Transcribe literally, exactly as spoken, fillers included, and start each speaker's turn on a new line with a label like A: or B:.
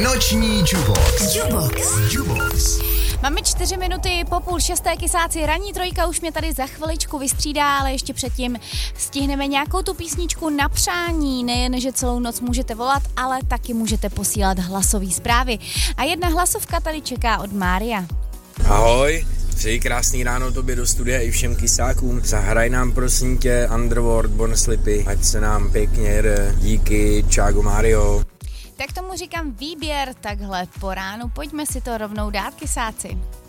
A: Noční Jubox. Jubox. Jubox.
B: Máme čtyři minuty po půl šesté, kysáci. Ranní trojka už mě tady za chviličku vystřídá, ale ještě předtím stihneme nějakou tu písničku na přání. Nejen, že celou noc můžete volat, ale taky můžete posílat hlasové zprávy. A jedna hlasovka tady čeká od Mária.
C: Ahoj, přeji krásný ráno tobě do studia i všem kysákům. Zahraj nám prosím tě Underworld, Born Slippy, ať se nám pěkně jede. Díky, čágo Mario.
B: Tak tomu říkám výběr takhle po ránu. Pojďme si to rovnou dát, kysáci.